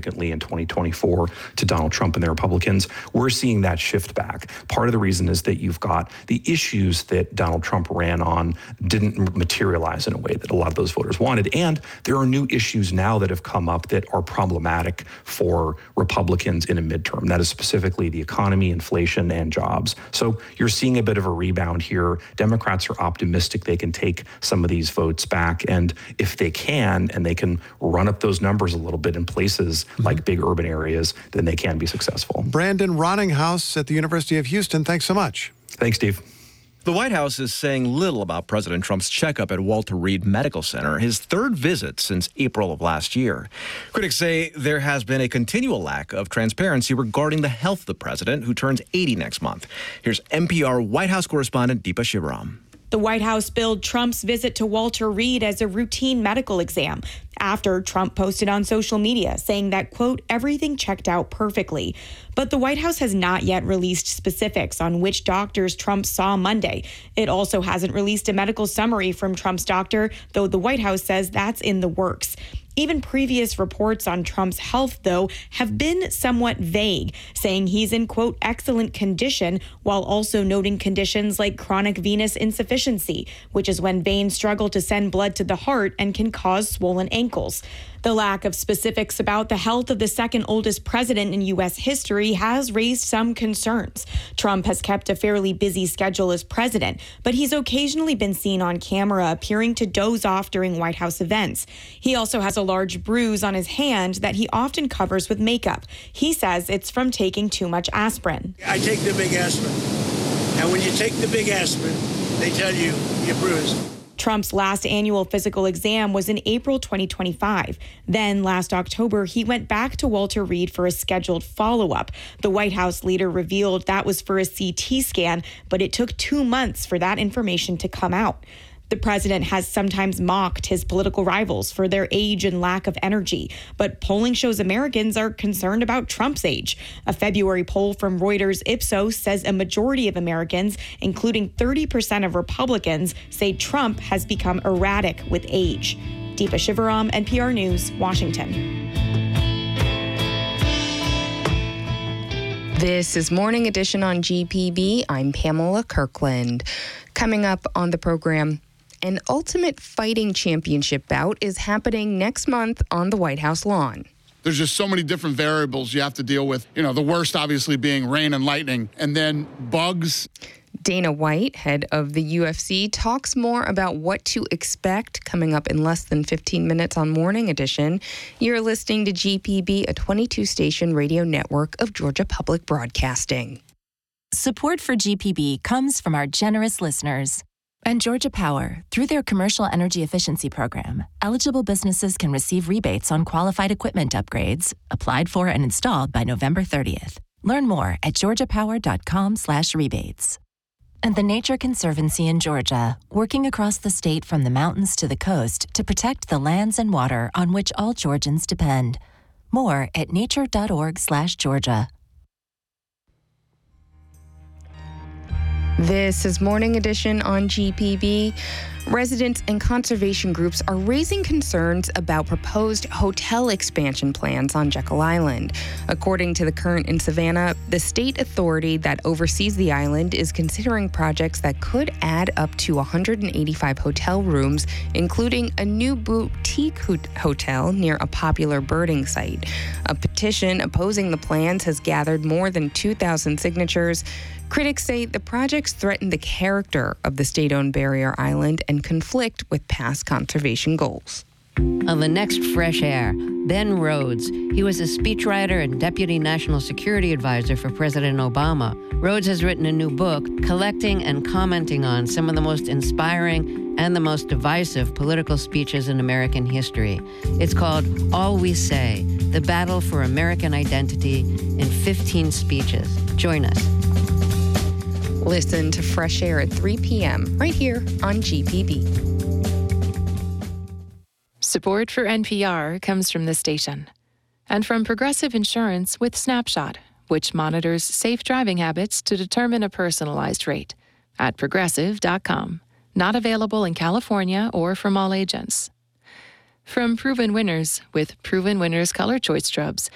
significantly in 2024 to Donald Trump and the Republicans. We're seeing that shift back. Part of the reason is that you've got the issues that Donald Trump ran on didn't materialize in a way that a lot of those voters wanted. And there are new issues now that have come up that are problematic for Republicans in a midterm. That is specifically the economy, inflation, and jobs. So you're seeing a bit of a rebound here. Democrats are optimistic they can take some of these votes back. And if they can, and they can run up those numbers a little bit in places like big urban areas, then they can be successful. Brandon Roninghouse at the University of Houston, thanks so much. Thanks, Steve. The White House is saying little about President Trump's checkup at Walter Reed Medical Center, his third visit since April of last year. Critics say there has been a continual lack of transparency regarding the health of the president, who turns 80 next month. Here's NPR White House correspondent Deepa Shivaram. The White House billed Trump's visit to Walter Reed as a routine medical exam after Trump posted on social media saying that, quote, everything checked out perfectly. But the White House has not yet released specifics on which doctors Trump saw Monday. It also hasn't released a medical summary from Trump's doctor, though the White House says that's in the works. Even previous reports on Trump's health, though, have been somewhat vague, saying he's in, quote, excellent condition, while also noting conditions like chronic venous insufficiency, which is when veins struggle to send blood to the heart and can cause swollen ankles. The lack of specifics about the health of the second oldest president in U.S. history has raised some concerns. Trump has kept a fairly busy schedule as president, but he's occasionally been seen on camera appearing to doze off during White House events. He also has a large bruise on his hand that he often covers with makeup. He says it's from taking too much aspirin. I take the big aspirin, and when you take the big aspirin, they tell you you're bruised. Trump's last annual physical exam was in April 2025. Then last October, he went back to Walter Reed for a scheduled follow-up. The White House leader revealed that was for a CT scan, but it took 2 months for that information to come out. The president has sometimes mocked his political rivals for their age and lack of energy, but polling shows Americans are concerned about Trump's age. A February poll from Reuters Ipsos says a majority of Americans, including 30% of Republicans, say Trump has become erratic with age. Deepa Shivaram, NPR News, Washington. This is Morning Edition on GPB. I'm Pamela Kirkland. Coming up on the program, an Ultimate Fighting Championship bout is happening next month on the White House lawn. There's just so many different variables you have to deal with. You know, the worst obviously being rain and lightning, and then bugs. Dana White, head of the UFC, talks more about what to expect coming up in less than 15 minutes on Morning Edition. You're listening to GPB, a 22-station radio network of Georgia Public Broadcasting. Support for GPB comes from our generous listeners. And Georgia Power, through their Commercial Energy Efficiency Program, eligible businesses can receive rebates on qualified equipment upgrades, applied for and installed by November 30th. Learn more at georgiapower.com/rebates. And the Nature Conservancy in Georgia, working across the state from the mountains to the coast to protect the lands and water on which all Georgians depend. More at nature.org/Georgia. This is Morning Edition on GPB. Residents and conservation groups are raising concerns about proposed hotel expansion plans on Jekyll Island. According to The Current in Savannah, the state authority that oversees the island is considering projects that could add up to 185 hotel rooms, including a new boutique hotel near a popular birding site. A petition opposing the plans has gathered more than 2,000 signatures. Critics say the projects threaten the character of the state-owned barrier island and conflict with past conservation goals. On the next Fresh Air, Ben Rhodes. He was a speechwriter and deputy national security advisor for President Obama. Rhodes has written a new book collecting and commenting on some of the most inspiring and the most divisive political speeches in American history. It's called All We Say, The Battle for American Identity in 15 Speeches. Join us. Listen to Fresh Air at 3 p.m. right here on GPB. Support for NPR comes from this station and from Progressive Insurance with Snapshot, which monitors safe driving habits to determine a personalized rate at progressive.com. Not available in California or from all agents. From Proven Winners with Proven Winners Color Choice Strobes,